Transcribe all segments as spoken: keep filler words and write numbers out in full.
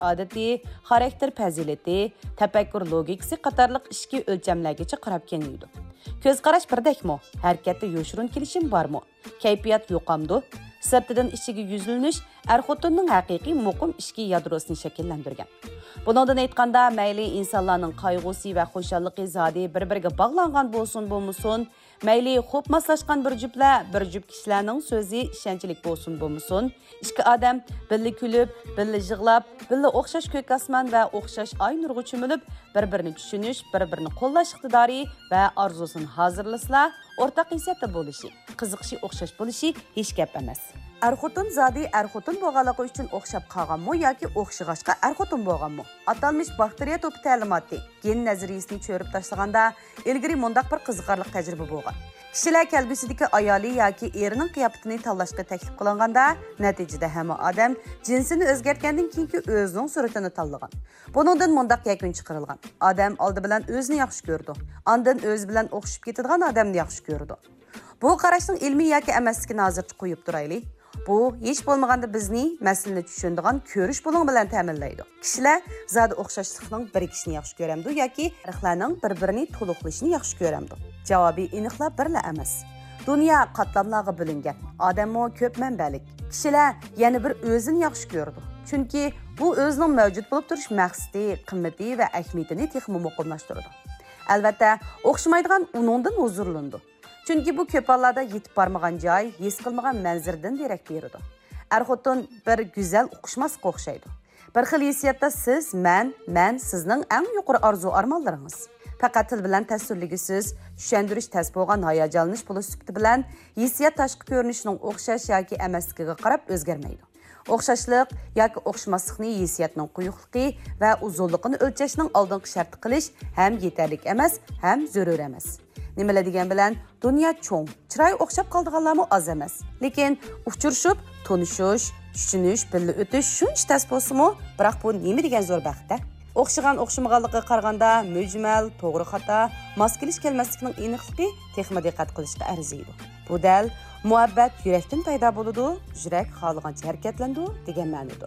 odati, xarakter fazilati, tafakkur logikasi qatorliq ishki o'lchamlargacha qarab kelmaydi. Ko'z qarash birdakmi? Harakatda yo'shurun kelishim bormi? Kayfiyat yo'qamdi? Sirtidan ichiga yuzlanish er-xotinning haqiqiy muqim ishki yadrosini shakllantirgan. Bundan aytganda, mayli insonlarning qayg'usi va xushalliqi zodi bir-biriga bog'langan bo'lsin, bo'lmasin, mayli xo'p moslashgan bir juftlar, bir juft kishilarning so'zi ishonchlik bo'lsin, bo'lmasin, ikki odam birga kulib, birga yig'lab, birga o'xshash ko'k osmon va o'xshash oy nuriga cho'milib, bir-birini tushunish, bir-birini qo'llash iqtidori va orzusini hozirlaslar, o'rtaq hissiyatda bo'lishi, qiziqishi o'xshash bo'lishi hech gap emas. Er-xotin zodi er-xotin bo'lganligi uchun o'xshab qolganmi yoki o'xshag'achqa er-xotin bo'lganmi? Atalmish bakteriya to'pi ta'limoti gen nazariyasini cho'rib tashlaganda ilgari mundaq bir qiziqarli tajriba bo'lgan. Kishilar kelgusidagi ayoli yoki erining qiyofatini tanlashga taklif qilinganda, natijada hamma odam jinsini o'zgartgandan keyingi o'zining suratini tanlagan. Buningdan mundaq yakun chiqarilgan. Odam oldi bilan o'zini yaxshi ko'rdi. Ondan o'zi bilan o'xshab ketadigan odamni yaxshi ko'rdi. Bu qarashning ilmiy yoki emasligini hozircha qo'yib turaylik. Bu hech bo'lmaganda bizni masalani tushunadigan ko'rish bo'ling bilan ta'minlaydi. Kishilar zodi o'xshashlikning birikishini yaxshi ko'ramdi yoki tarixlarning bir-birini to'liqlashini yaxshi ko'ramdi. Javobi aniqlab birla emas. Dunyo qatlamlarga bo'lingan. Odammo ko'p manbalik. Kishilar yana bir o'zini yaxshi ko'rdi. Chunki bu o'zining mavjud bo'lib turish maqsadi, qimmati va ahamiyatini texmo muqimlashtirdi. Albatta, o'xshamaydigan uningdan huzurlandi. Chunki bu ko'p hollarda yetib bormagan joy, his qilmagan manzirdan derak beradi. Er-xotin bir go'zal o'qishmasga o'xshaydi. Bir xil hissiyatda siz, men, men sizning eng yuqori orzu-armonlaringiz. Faqat til bilan tasvirligisiz, tushundirish tas bo'lgan hayajonlanish bo'lish sifati bilan hissiyat tashqi ko'rinishining o'xshash yoki emasligiga qarab o'zgarmaydi. O'xshashlik yoki o'xshamaslikni hissiyatning quyuqligi va uzunligini o'lchashning oldingi sharti qilish ham yetarli emas, ham zarur emas. Nimalar degan bilan dunyo cho'ng, chiroy o'xshab qoldiganlarmi oz emas. Lekin uchrashib, tonishish, tushunish, birga o'tish shuncha tas bo'lsa-mu, biroq bu nima degan zo'r baxtda? O'xshagan o'xshamaganligiga qaraganda mujmal, to'g'ri xato, mos kelish kelmaslikning aniqligi texma diqqat qilishga arziydi. Bu dal muhabbat yurakdan paydo bo'ladi, yurak xohlagancha harakatlandi degan ma'nodir.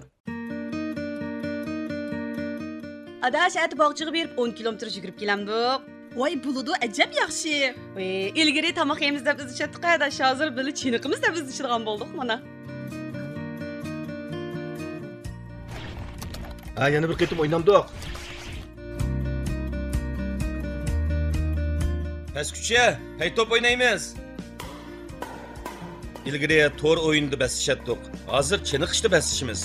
Adash at bog'chiga berib o'n kilometr yugurib kelamdik. Voy buludu ajab yaxshi. Voy, ilgari tomoq yemiz deb biz chatdi qaydash hozir bili chiniqimiz deb biz ichirgan bo'ldik mana. Ha, yana bir qitim o'ynamdik. Pastkucha, hay top o'ynaymiz. Ilgari to'r o'yinda basishatdik. Hozir chiniqishda basishimiz.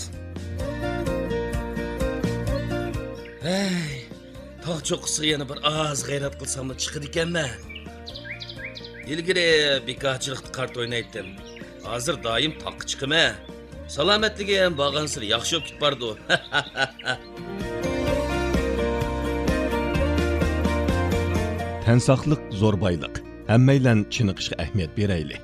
Hey, tog' cho'qqisiga yana bir oz g'ayrat qilsam chiqadi ekanmi? Ilgari bekorchilikda kart o'ynaydim. Hozir doim taqqa chiqaman. Salomatligi ham borgansir yaxshi bo'lib ketib bordi. Tan saqliq zo'r boyliq. Hammaylan chiniqishga ahamiyat beraylik.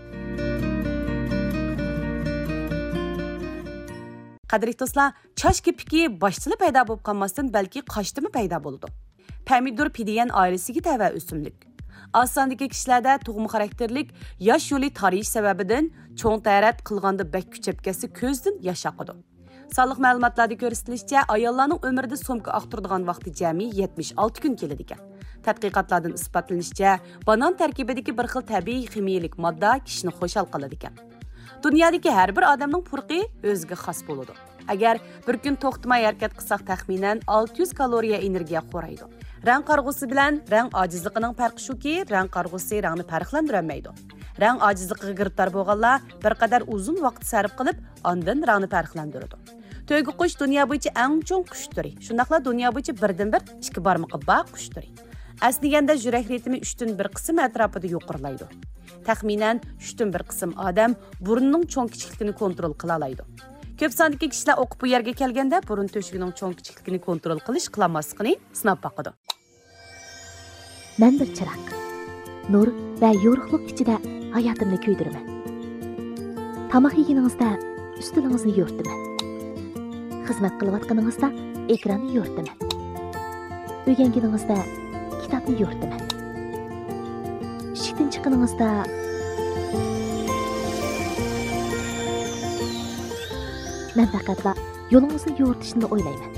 Qadrli do'stlar, chosh kipiki boshchili paydo bo'lib qolmasdan balki qoshdimi paydo bo'ldi. Pomidor pidiyan oilasiga tava o'simlik. Osondagi kishilarda tug'ma xarakterlik yosh yo'li tarish sababidan cho'ng tarat qilganda bak kuchab ketsa ko'zdan yosh oqadi. Sonliq ma'lumotlarda ko'rsatilishicha, ayollarning umrida somka oqtiradigan vaqti jami yetmish olti kun keladi ekan. Tadqiqotlardan isbotlanishicha, banan tarkibidagi bir xil tabiiy ximiyalik modda kishini xushal qiladi ekan. Dunyodagi har bir odamning purqi o'ziga xos bo'ladi. Agar bir kun to'xtamay harakat qilsak, taxminan olti yuz kaloriya energiya qo'raydi. Rang qarg'usi bilan rang ojizligining farqi shuki, rang qarg'usi rangni farqlantirolmaydi. Rang ojizligiga giribtor bo'lganlar bir qadar uzun vaqt sarf qilib, ondan rangni farqlantiradi. To'yga qush dunyo bo'yicha eng cho'ng qush turi. Shundaqla dunyo bo'yicha birdan bir ikki barmoqqa baq qush turi. Aslida yurak ritmi uch dan bir qism atrofida yuqorilaydi. Taxminan uch dan bir qism odam burnining cho'ng kichikligini kontrol qila oladi. Ko'p sondagi kishilar o'qib bu yerga kelganda burun to'shigining cho'ng kichikligini kontrol qilish qilmasligini sinab boqadi. Men bir chiroq. Nur va yorug'lik ichida hayotimni kuydiraman. Tamoq yeganingizda ustilingizni yo'rtaman. Xizmat qilayotganingizda ekronni yo'rtaman. O'rganganingizda kitobni yo'rtaman. Ishdan chiqqaningizda men faqat yo'lingizni yo'rtishni o'ylayman.